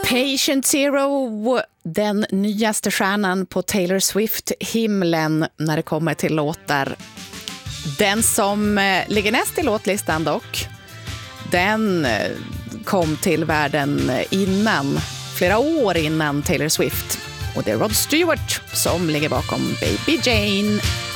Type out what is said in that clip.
Patient Zero, den nyaste stjärnan på Taylor Swift-himlen när det kommer till låtar. Den som ligger näst i låtlistan dock, den kom till världen flera år innan Taylor Swift. Och det är Rod Stewart som ligger bakom Baby Jane.